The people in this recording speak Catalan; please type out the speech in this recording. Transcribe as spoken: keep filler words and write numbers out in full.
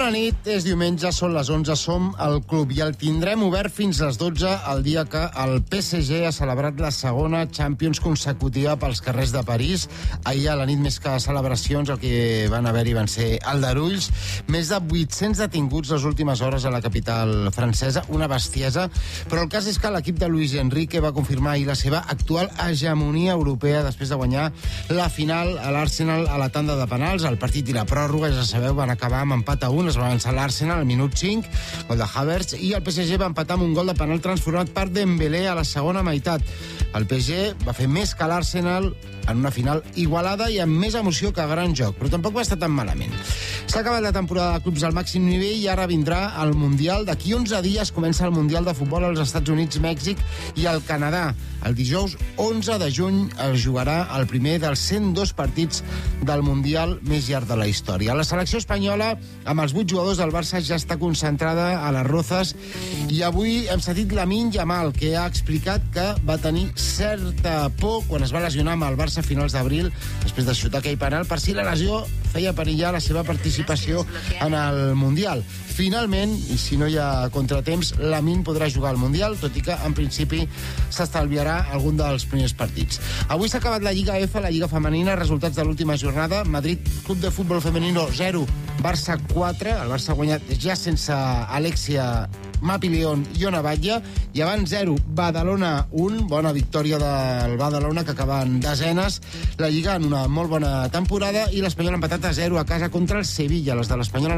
Bona nit, és diumenge, són les onze, som al club i el tindrem obert fins les dotze el dia que el P S G ha celebrat la segona Champions consecutiva pels carrers de París. Ahir a la nit, més que celebracions, el que van haver-hi van ser aldarulls. Més de vuit-cents detinguts les últimes hores a la capital francesa, una bestiesa, però el cas és que l'equip de Luis Enrique va confirmar ahir la seva actual hegemonia europea després de guanyar la final a l'Arsenal a la tanda de penals. El partit i la pròrroga, ja sabeu, van acabar amb empat a un, es va avançar l'Arsenal al minut cinc, gol de Havertz, i el P S G va empatar amb un gol de penal transformat per Dembélé a la segona meitat. El P S G va fer més que l'Arsenal en una final igualada i amb més emoció que gran joc, però tampoc va estar tan malament. S'ha acabat la temporada de clubs al màxim nivell i ara vindrà el Mundial. D'aquí onze dies comença el Mundial de Futbol als Estats Units, Mèxic i el Canadà. El dijous onze de juny es jugarà el primer dels cent dos partits del Mundial més llarg de la història. La selecció espanyola, amb els vuit jugadors del Barça, ja està concentrada a les Rozas i avui hem sentit Lamine Yamal, que ha explicat que va tenir certa por quan es va lesionar amb el Barça a finals d'abril, després de xutar aquell penal, per si la lesió feia perillar la seva participació en el Mundial. Finalment, i si no hi ha contratemps, Lamine podrà jugar al Mundial, tot i que, en principi, s'estalviarà algun dels primers partits. Avui s'ha acabat la Lliga F, la Lliga Femenina, resultats de l'última jornada. Madrid, Club de Futbol Femenino, zero, Barça quatre, el Barça ha guanyat ja sense Alexia Mapi León i Ona Batlle, i abans zero, Badalona un, bona victòria del Badalona, que acaba en desenes la Lliga en una molt bona temporada, i l'Espanyol ha empatat a zero a casa contra el Sevilla. Les de l'Espanyol